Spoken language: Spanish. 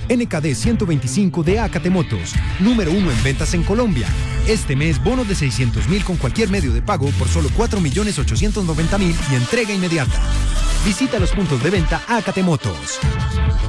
NKD 125 de Acate Motos, número 1 en ventas en Colombia. Este mes, bonos de 600.000 con cualquier medio de pago por solo 4.890.000 y entrega inmediata. Visita los puntos de venta Acate Motos.